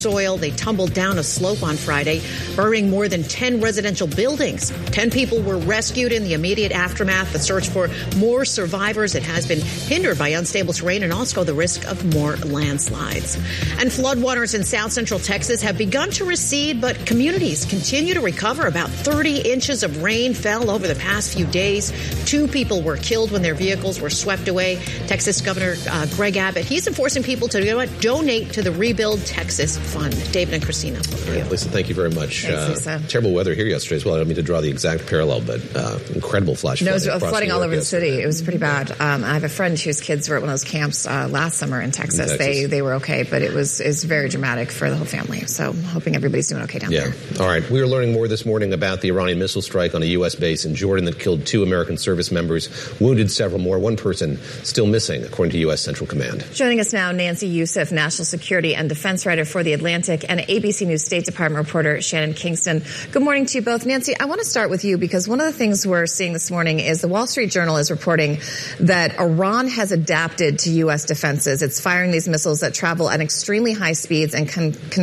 soil. They tumbled down a slope on Friday, burying more than 10 residential buildings. 10 people were rescued in the immediate aftermath. The search for more survivors, it has been hindered by unstable terrain and also the risk of more landslides. And floodwaters in south central Texas have begun to recede, but communities continue to recover. About 30 inches of rain fell over the past few days. 2 people were killed when their vehicles were swept away. Texas Governor Greg Abbott, he's enforcing people to donate to the Rebuild Texas Fund. David and Christina. Lisa, thank you very much. Thanks, Lisa. Terrible weather here yesterday as well. I don't mean to draw the exact parallel, but incredible flash flooding. It was flooding all over the city. It was pretty bad. I have a friend whose kids were at one of those camps last summer in Texas. They were okay, but it was very dramatic for the whole family. So I'm hoping everybody's doing okay down there. All right. We are learning more this morning about the Iranian missile strike on a U.S. base in Jordan that killed 2 American service members, wounded several more. 1 person still missing, according to U.S. Central Command. Joining us now, Nancy Youssef, national security and defense writer for The Atlantic, and ABC News State Department reporter Shannon Kingston. Good morning to you both. Nancy, I want to start with you because one of the things we're seeing this morning is the Wall Street Journal is reporting that Iran has adapted to U.S. defenses. It's firing these missiles that travel at extremely high speeds and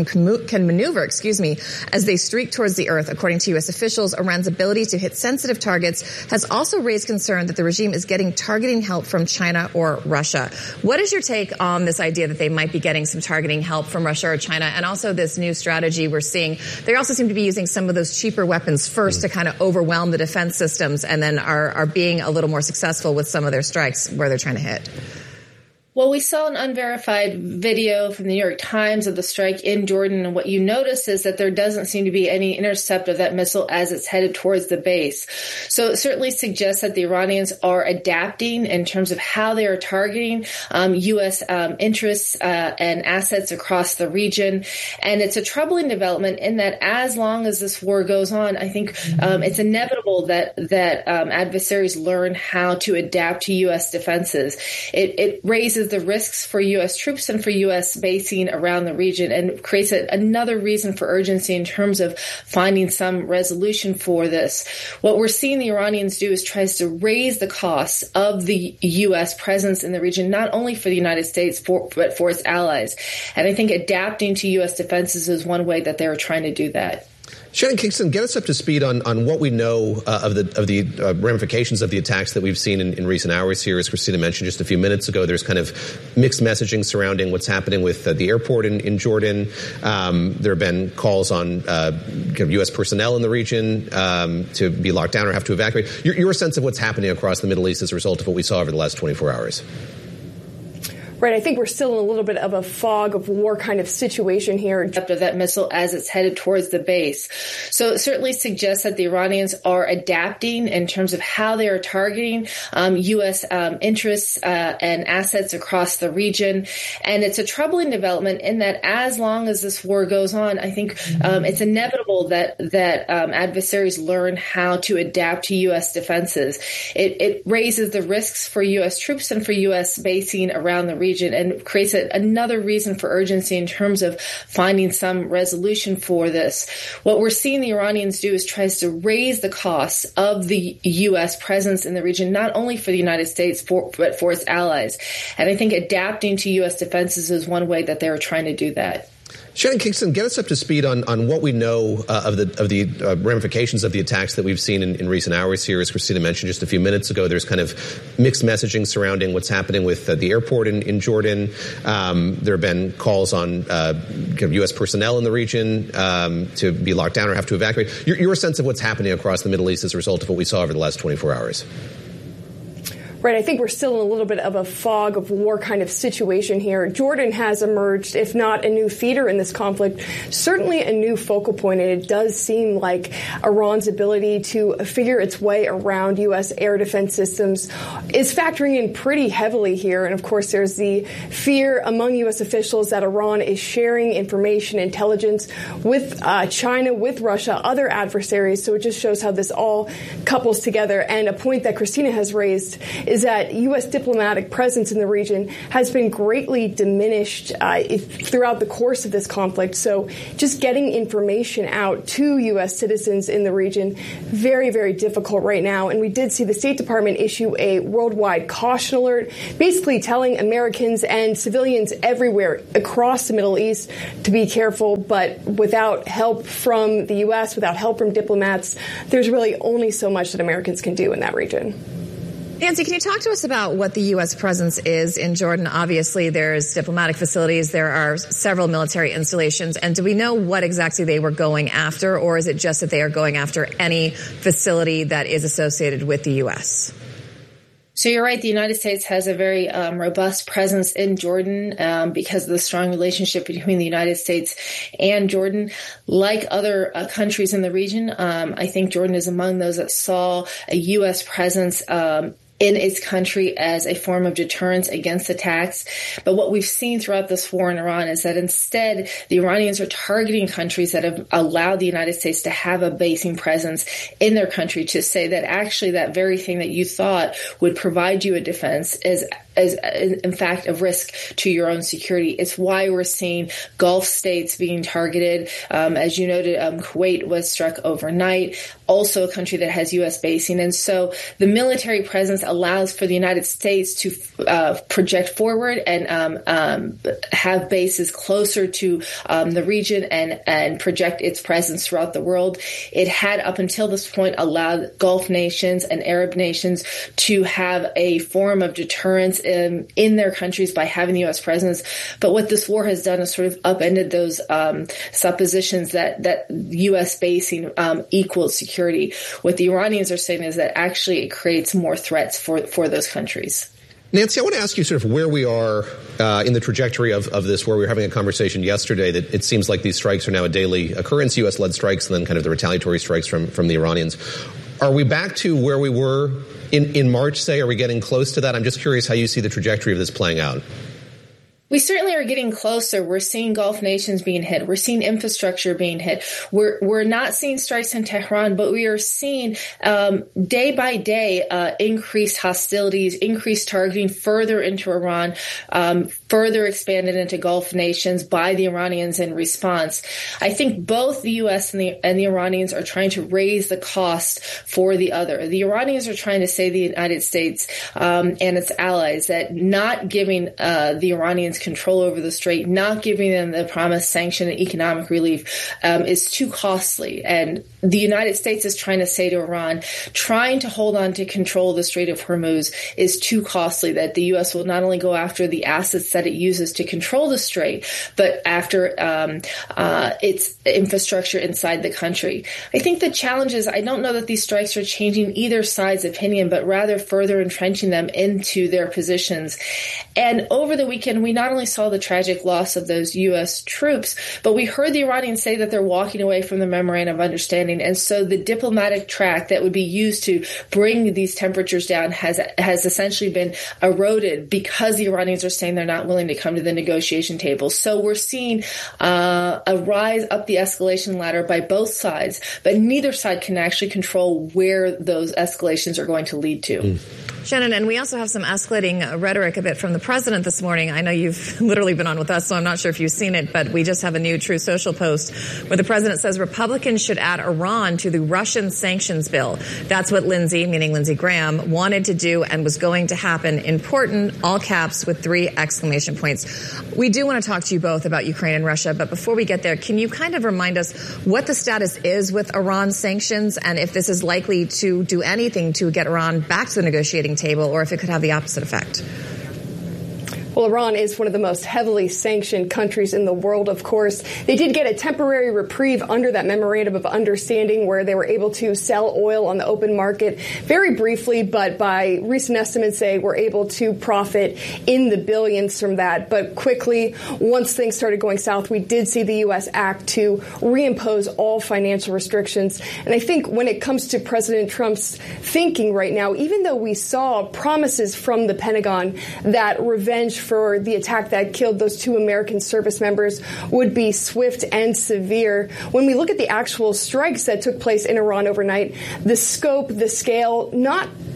can maneuver, as they streak towards the earth. According to U.S. officials, Iran's ability to hit sensitive targets has also raised concern that the regime is getting targeting help from China or Russia. What is your take on this idea that they might be getting some targeting help from Russia or China, and also this new strategy we're seeing? They also seem to be using some of those cheaper weapons first to kind of overwhelm the defense systems, and then are being a little more successful with some of their strikes where they're trying to hit. Well, we saw an unverified video from the New York Times of the strike in Jordan, and what you notice is that there doesn't seem to be any intercept of that missile as it's headed towards the base. So it certainly suggests that the Iranians are adapting in terms of how they are targeting U.S. interests and assets across the region. And it's a troubling development in that as long as this war goes on, I think it's inevitable that adversaries learn how to adapt to U.S. defenses. It raises the risks for U.S. troops and for U.S. basing around the region, and creates another reason for urgency in terms of finding some resolution for this. What we're seeing the Iranians do is tries to raise the costs of the U.S. presence in the region, not only for the United States, but for its allies. And I think adapting to U.S. defenses is one way that they're trying to do that. Shannon Kingston, get us up to speed on what we know of the ramifications of the attacks that we've seen in recent hours here. As Christina mentioned just a few minutes ago, there's kind of mixed messaging surrounding what's happening with the airport in Jordan. There have been calls on U.S. personnel in the region to be locked down or have to evacuate. Your sense of what's happening across the Middle East as a result of what we saw over the last 24 hours? Right, I think we're still in a little bit of a fog of war kind of situation here. Of that missile as it's headed towards the base. So it certainly suggests that the Iranians are adapting in terms of how they are targeting U.S. interests and assets across the region. And it's a troubling development in that as long as this war goes on, I think it's inevitable that adversaries learn how to adapt to U.S. defenses. It raises the risks for U.S. troops and for U.S. basing around the region, and creates another reason for urgency in terms of finding some resolution for this. What we're seeing the Iranians do is tries to raise the costs of the U.S. presence in the region, not only for the United States, but for its allies. And I think adapting to U.S. defenses is one way that they're trying to do that. Shannon Kingston, get us up to speed on what we know of the ramifications of the attacks that we've seen in recent hours here. As Christina mentioned just a few minutes ago, there's kind of mixed messaging surrounding what's happening with the airport in Jordan. There have been calls on U.S. personnel in the region to be locked down or have to evacuate. Your sense of what's happening across the Middle East as a result of what we saw over the last 24 hours? Right, I think we're still in a little bit of a fog of war kind of situation here. Jordan has emerged, if not a new feeder in this conflict, certainly a new focal point, and it does seem like Iran's ability to figure its way around U.S. air defense systems is factoring in pretty heavily here. And of course, there's the fear among U.S. officials that Iran is sharing information, intelligence with China, with Russia, other adversaries. So it just shows how this all couples together. And a point that Christina has raised is is that U.S. diplomatic presence in the region has been greatly diminished throughout the course of this conflict. So just getting information out to U.S. citizens in the region, very, very difficult right now. And we did see the State Department issue a worldwide caution alert, basically telling Americans and civilians everywhere across the Middle East to be careful. But without help from the U.S., without help from diplomats, there's really only so much that Americans can do in that region. Nancy, can you talk to us about what the U.S. presence is in Jordan? Obviously, there's diplomatic facilities. There are several military installations. And do we know what exactly they were going after, or is it just that they are going after any facility that is associated with the U.S.? So you're right. The United States has a very robust presence in Jordan because of the strong relationship between the United States and Jordan. Like other countries in the region, I think Jordan is among those that saw a U.S. presence in its country as a form of deterrence against attacks. But what we've seen throughout this war in Iran is that instead the Iranians are targeting countries that have allowed the United States to have a basing presence in their country, to say that actually that very thing that you thought would provide you a defense is in fact a risk to your own security. It's why we're seeing Gulf states being targeted. As you noted, Kuwait was struck overnight, also a country that has U.S. basing. And so the military presence allows for the United States to project forward and have bases closer to the region and project its presence throughout the world. It had up until this point allowed Gulf nations and Arab nations to have a form of deterrence in their countries by having the U.S. presence. But what this war has done is sort of upended those suppositions that U.S. basing equals security. What the Iranians are saying is that actually it creates more threats for those countries. Nancy, I want to ask you sort of where we are in the trajectory of this, where we were having a conversation yesterday that it seems like these strikes are now a daily occurrence, U.S.-led strikes, and then kind of the retaliatory strikes from the Iranians. Are we back to where we were in March, say? Are we getting close to that? I'm just curious how you see the trajectory of this playing out. We certainly are getting closer. We're seeing Gulf nations being hit. We're seeing infrastructure being hit. We're not seeing strikes in Tehran, but we are seeing day by day increased hostilities, increased targeting further into Iran, further expanded into Gulf nations by the Iranians in response. I think both the U.S. and the Iranians are trying to raise the cost for the other. The Iranians are trying to say the United States and its allies that not giving the Iranians control over the strait, not giving them the promised sanction and economic relief is too costly. And the United States is trying to say to Iran, trying to hold on to control of the Strait of Hormuz is too costly, that the U.S. will not only go after the assets that it uses to control the strait, but after its infrastructure inside the country. I think the challenge is, I don't know that these strikes are changing either side's opinion, but rather further entrenching them into their positions. And over the weekend, we not only saw the tragic loss of those U.S. troops, but we heard the Iranians say that they're walking away from the memorandum of understanding. And so the diplomatic track that would be used to bring these temperatures down has essentially been eroded because the Iranians are saying they're not willing to come to the negotiation table. So we're seeing a rise up the escalation ladder by both sides, but neither side can actually control where those escalations are going to lead to. Shannon, and we also have some escalating rhetoric a bit from the president this morning. I know you've literally been on with us, so I'm not sure if you've seen it, but we just have a new Truth Social post where the president says Republicans should add Iran to the Russian sanctions bill. That's what Lindsey, meaning Lindsey Graham, wanted to do and was going to happen. Important, all caps with 3 exclamation points. We do want to talk to you both about Ukraine and Russia, but before we get there, can you kind of remind us what the status is with Iran sanctions and if this is likely to do anything to get Iran back to the negotiating table, or if it could have the opposite effect? Well, Iran is one of the most heavily sanctioned countries in the world, of course. They did get a temporary reprieve under that memorandum of understanding where they were able to sell oil on the open market very briefly, but by recent estimates, they were able to profit in the billions from that. But quickly, once things started going south, we did see the U.S. act to reimpose all financial restrictions. And I think when it comes to President Trump's thinking right now, even though we saw promises from the Pentagon that revenge for the attack that killed those 2 American service members would be swift and severe, when we look at the actual strikes that took place in Iran overnight, the scope, the scale, not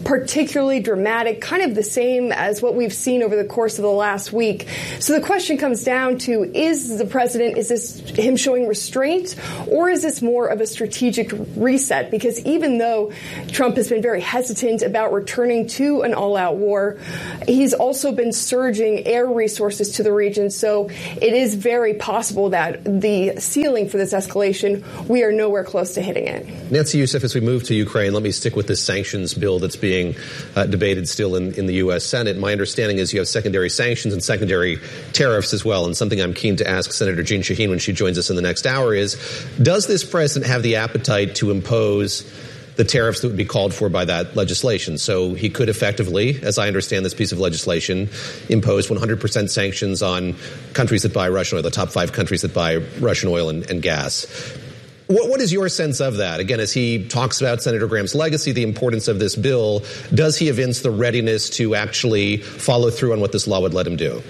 particularly dramatic, kind of the same as what we've seen over the course of the last week. So the question comes down to, is this him showing restraint, or is this more of a strategic reset? Because even though Trump has been very hesitant about returning to an all-out war, he's also been surging air resources to the region. So it is very possible that the ceiling for this escalation, we are nowhere close to hitting it. Nancy Youssef, as we move to Ukraine, let me stick with this sanctions bill that's being debated still in the U.S. Senate. My understanding is you have secondary sanctions and secondary tariffs as well. And something I'm keen to ask Senator Jeanne Shaheen when she joins us in the next hour is, does this president have the appetite to impose the tariffs that would be called for by that legislation? So he could effectively, as I understand this piece of legislation, impose 100% sanctions on countries that buy Russian oil, the top 5 countries that buy Russian oil and gas. What is your sense of that? Again, as he talks about Senator Graham's legacy, the importance of this bill, does he evince the readiness to actually follow through on what this law would let him do?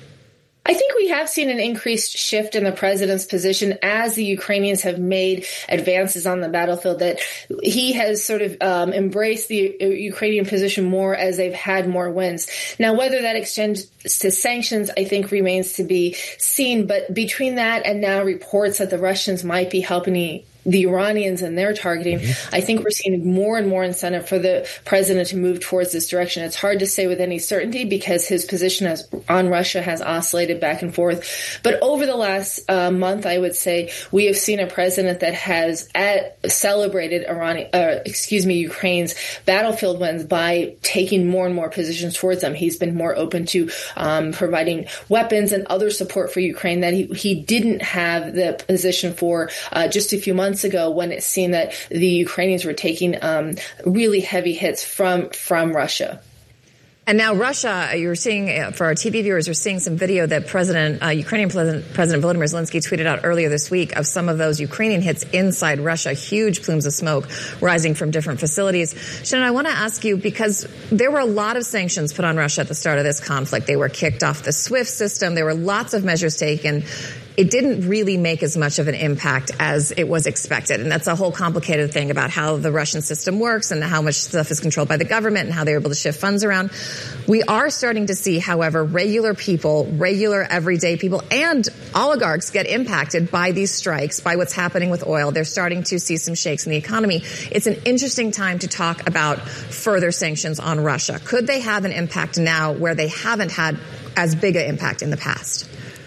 I think we have seen an increased shift in the president's position as the Ukrainians have made advances on the battlefield, that he has sort of embraced the Ukrainian position more as they've had more wins. Now, whether that extends to sanctions, I think remains to be seen. But between that and now reports that the Russians might be helping the Iranians and their targeting, I think we're seeing more and more incentive for the president to move towards this direction. It's hard to say with any certainty because his position on Russia has oscillated back and forth. But over the last month, I would say we have seen a president that has celebrated Ukraine's battlefield wins by taking more and more positions towards them. He's been more open to providing weapons and other support for Ukraine that he didn't have the position for just a few months ago, when it seemed that the Ukrainians were taking really heavy hits from Russia. And now Russia, you're seeing, for our TV viewers, you're seeing some video that Ukrainian President Volodymyr Zelensky tweeted out earlier this week of some of those Ukrainian hits inside Russia, huge plumes of smoke rising from different facilities. Shannon, I want to ask you, because there were a lot of sanctions put on Russia at the start of this conflict. They were kicked off the SWIFT system. There were lots of measures taken. It didn't really make as much of an impact as it was expected. And that's a whole complicated thing about how the Russian system works and how much stuff is controlled by the government and how they're able to shift funds around. We are starting to see, however, regular people, regular everyday people and oligarchs get impacted by these strikes, by what's happening with oil. They're starting to see some shakes in the economy. It's an interesting time to talk about further sanctions on Russia. Could they have an impact now where they haven't had as big an impact in the past?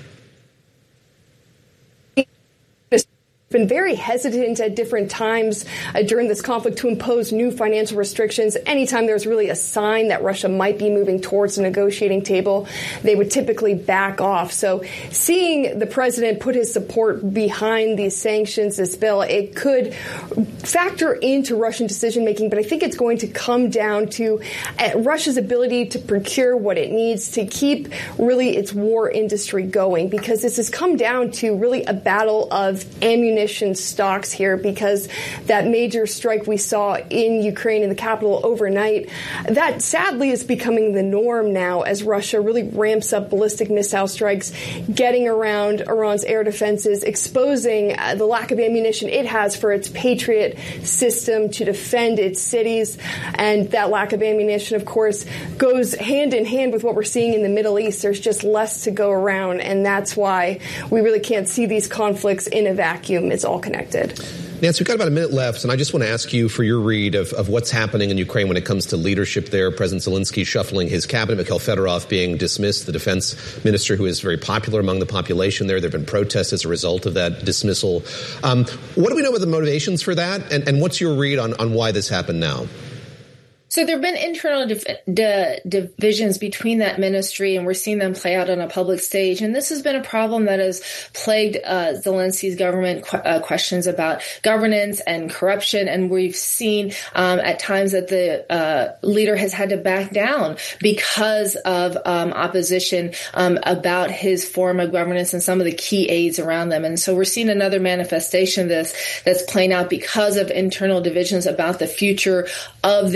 Been very hesitant at different times during this conflict to impose new financial restrictions. Anytime there's really a sign that Russia might be moving towards the negotiating table, they would typically back off. So seeing the president put his support behind these sanctions, this bill, it could factor into Russian decision making, but I think it's going to come down to Russia's ability to procure what it needs to keep really its war industry going, because this has come down to really a battle of ammunition stocks here, because that major strike we saw in Ukraine in the capital overnight, that sadly is becoming the norm now as Russia really ramps up ballistic missile strikes, getting around Iran's air defenses, exposing the lack of ammunition it has for its Patriot system to defend its cities. And that lack of ammunition, of course, goes hand in hand with what we're seeing in the Middle East. There's just less to go around, and that's why we really can't see these conflicts in a vacuum. It's all connected. Nancy, we've got about a minute left, and I just want to ask you for your read of what's happening in Ukraine when it comes to leadership there. President Zelensky shuffling his cabinet, Mikhail Fedorov being dismissed, the defense minister who is very popular among the population there. There have been protests as a result of that dismissal. What do we know about the motivations for that, and what's your read on why this happened now? So there have been internal divisions between that ministry, and we're seeing them play out on a public stage. And this has been a problem that has plagued Zelensky's government, questions about governance and corruption. And we've seen at times that the leader has had to back down because of opposition about his form of governance and some of the key aides around them. And so we're seeing another manifestation of this that's playing out because of internal divisions about the future of the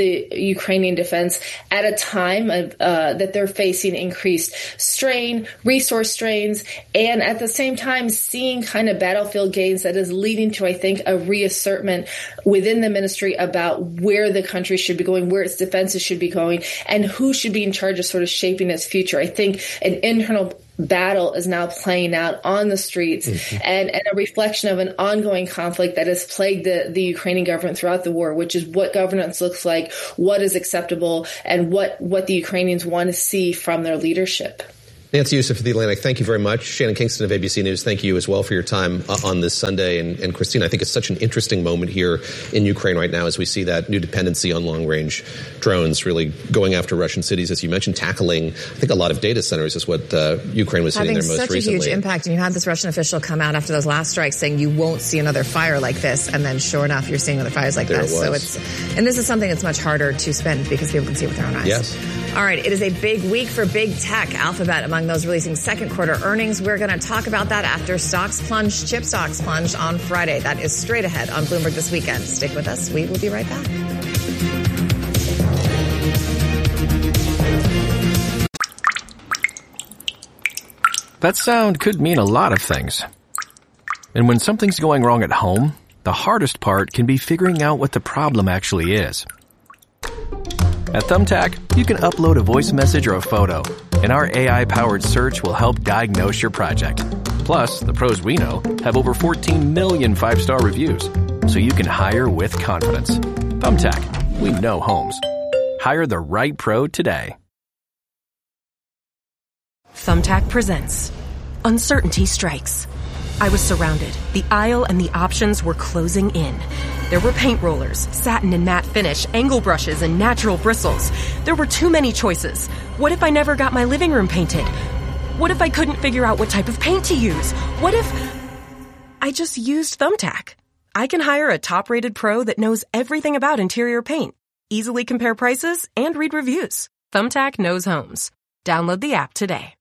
Ukrainian defense at a time that they're facing increased strain, resource strains, and at the same time seeing kind of battlefield gains that is leading to, I think, a reassertment within the ministry about where the country should be going, where its defenses should be going, and who should be in charge of sort of shaping its future. I think an internal battle is now playing out on the streets, and a reflection of an ongoing conflict that has plagued the Ukrainian government throughout the war, which is what governance looks like, what is acceptable, and what the Ukrainians want to see from their leadership. Nancy Youssef of The Atlantic, thank you very much. Shannon Kingston of ABC News, thank you as well for your time on this Sunday. And Christine, I think it's such an interesting moment here in Ukraine right now as we see that new dependency on long-range drones really going after Russian cities, as you mentioned, tackling, I think, a lot of data centers is what Ukraine was hitting there most recently. Having such a huge impact. And you had this Russian official come out after those last strikes saying you won't see another fire like this. And then sure enough, you're seeing other fires like this. And this is something that's much harder to spend because people can see it with their own eyes. Yes. All right, it is a big week for big tech. Alphabet among those releasing second quarter earnings. We're going to talk about that after stocks plunge, chip stocks plunge on Friday. That is straight ahead on Bloomberg This Weekend. Stick with us. We will be right back. That sound could mean a lot of things. And when something's going wrong at home, the hardest part can be figuring out what the problem actually is. At Thumbtack, you can upload a voice message or a photo, and our AI-powered search will help diagnose your project. Plus, the pros we know have over 14 million 5-star reviews, so you can hire with confidence. Thumbtack, we know homes. Hire the right pro today. Thumbtack presents Uncertainty Strikes. I was surrounded. The aisle and the options were closing in. There were paint rollers, satin and matte finish, angle brushes, and natural bristles. There were too many choices. What if I never got my living room painted? What if I couldn't figure out what type of paint to use? What if I just used Thumbtack? I can hire a top-rated pro that knows everything about interior paint, easily compare prices, and read reviews. Thumbtack knows homes. Download the app today.